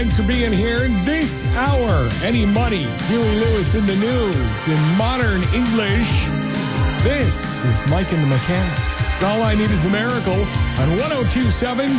Thanks for being here this hour. Eddie Money, Huey Lewis in the news in modern English. This is Mike and the Mechanics. It's All I Need is a Miracle on 102.7